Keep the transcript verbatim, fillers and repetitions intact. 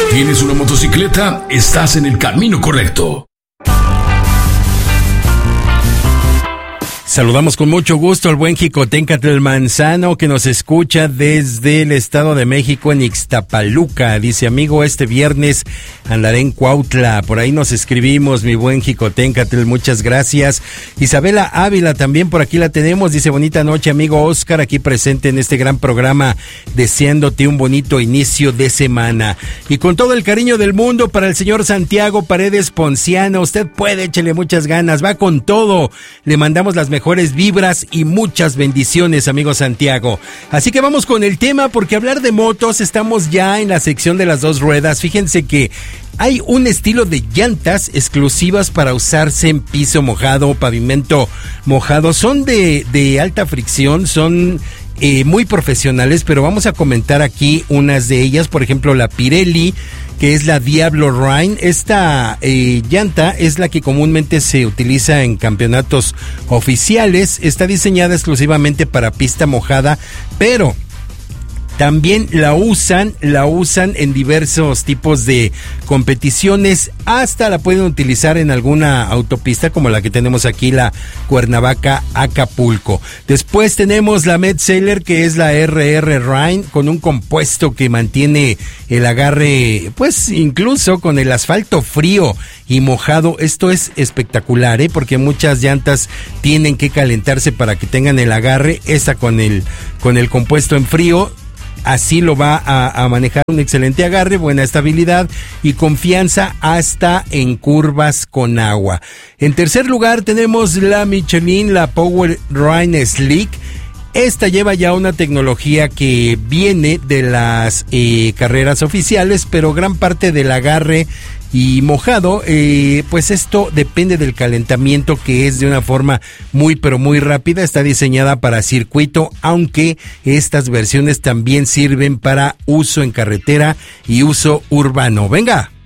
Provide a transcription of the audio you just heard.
¿Tienes una motocicleta? Estás en el camino correcto. Saludamos con mucho gusto al buen Jicoténcatl Manzano, que nos escucha desde el Estado de México en Ixtapaluca. Dice: amigo, este viernes andaré en Cuautla. Por ahí nos escribimos, mi buen Jicoténcatl, muchas gracias. Isabela Ávila también por aquí la tenemos. Dice: bonita noche, amigo Oscar, aquí presente en este gran programa, deseándote un bonito inicio de semana. Y con todo el cariño del mundo para el señor Santiago Paredes Ponciano. Usted puede, échele muchas ganas, va con todo. Le mandamos las mejores mejores vibras y muchas bendiciones, amigo Santiago. Así que vamos con el tema, porque hablar de motos, estamos ya en la sección de las dos ruedas. Fíjense que hay un estilo de llantas exclusivas para usarse en piso mojado, pavimento mojado. Son de, de alta fricción, son eh, muy profesionales, pero vamos a comentar aquí unas de ellas. Por ejemplo, la Pirelli, que es la Diablo Rhine. Esta eh, llanta es la que comúnmente se utiliza en campeonatos oficiales. Está diseñada exclusivamente para pista mojada, pero también la usan, la usan en diversos tipos de competiciones. Hasta la pueden utilizar en alguna autopista como la que tenemos aquí, la Cuernavaca-Acapulco. Después tenemos la Metzeler, que es la R R Rhine, con un compuesto que mantiene el agarre, pues incluso con el asfalto frío y mojado. Esto es espectacular, ¿eh? Porque muchas llantas tienen que calentarse para que tengan el agarre. Esta con el, con el compuesto en frío, así lo va a, a manejar un excelente agarre, buena estabilidad y confianza hasta en curvas con agua. En tercer lugar tenemos la Michelin, la Power Rhine Slick. Esta lleva ya una tecnología que viene de las eh, carreras oficiales, pero gran parte del agarre y mojado, eh, pues esto depende del calentamiento, que es de una forma muy pero muy rápida. Está diseñada para circuito, aunque estas versiones también sirven para uso en carretera y uso urbano. Venga.